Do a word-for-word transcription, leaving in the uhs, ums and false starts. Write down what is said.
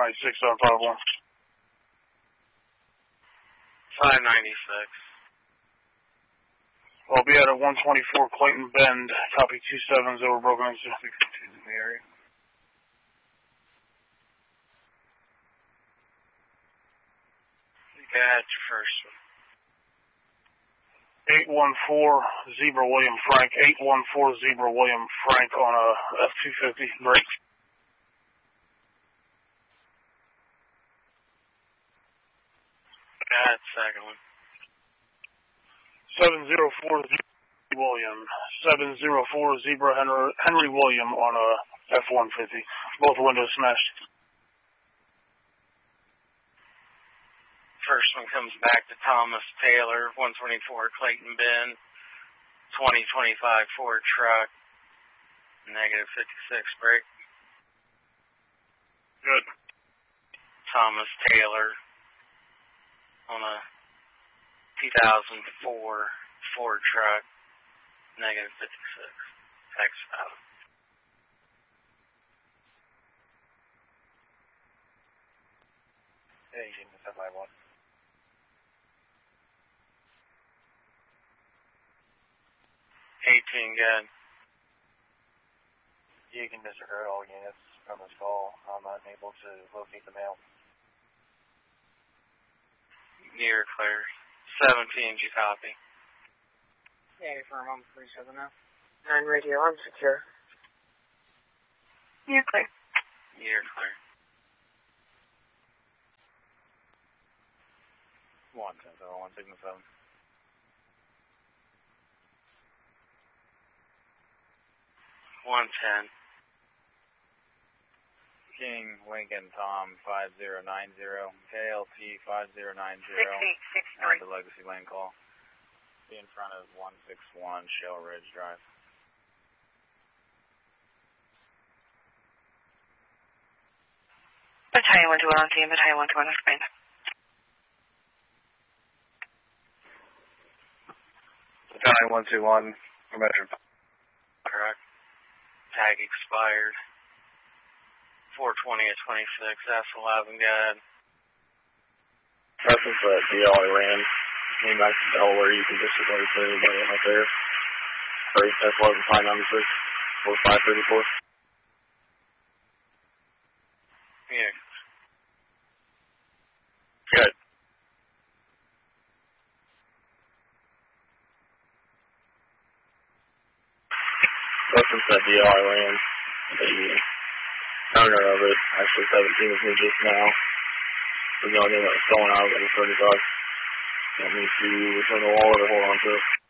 ninety-six seven five one. five ninety-six. I'll be at a one twenty-four Clayton Bend. Copy two sevens that were broken into. in the area. Go ahead, your first one. eight one four Zebra William Frank. eight one four Zebra William Frank on a F two fifty break. Go ahead, second one. seven zero four Zebra William. seven zero four Zebra Henry, Henry William on a F one fifty. Both windows smashed. First one comes back to Thomas Taylor, one twenty-four Clayton Bend, twenty twenty-five Ford truck, negative fifty-six break. Good. Thomas Taylor on a two thousand four Ford truck, negative fifty-six. Text out. Hey, you can set my one. eighteen, good. You can disregard all units from this call. I'm unable to locate the mail. You're clear. seventeen, you copy? Yeah, firm, I'm three seven now. nine radio, I'm secure. You're clear. You're clear. one ten, so one signal seven. one ten. King, Lincoln, Tom, five zero nine zero, K L T five zero nine zero, and the Legacy Lane call. Be in front of one six one Shell Ridge Drive. Battalion one two one on team, Battalion one two one on screen. Battalion one two one, measured. Correct. Tag expired. four twenty at twenty-six, F eleven, go ahead. That's just the D L I ran. Came back to Delaware, you can just replace everybody out there. Sorry, F eleven five ninety-six, four five thirty-four. Yeah. Good. That's just that D L I ran. The owner of it, actually seventeen with me just now. The only thing that was going out was thirty bucks. That means to return the wallet or hold on to it.